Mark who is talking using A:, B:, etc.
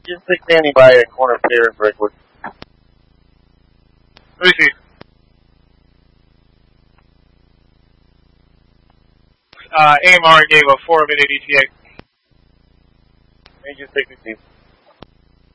A: Just standing by a corner pier in Brickwood.
B: Receive. AMR gave a 4-minute ETA.
A: Major 6 receive.